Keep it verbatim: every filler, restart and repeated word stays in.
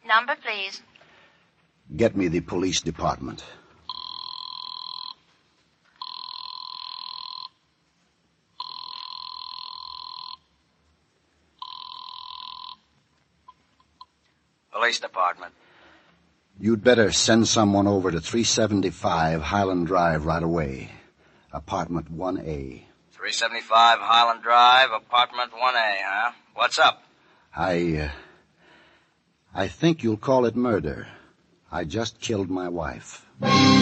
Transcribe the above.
Number, please. Get me the police department. Police department. You'd better send someone over to three seventy-five Highland Drive right away. Apartment one A. three seventy-five Highland Drive, apartment one A, huh? What's up? I, uh, I think you'll call it murder. I just killed my wife.